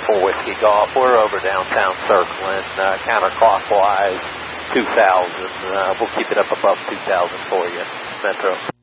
4 Whiskey Golf. We're over downtown circling, counterclockwise, 2,000. We'll keep it up above 2,000 for you, Metro.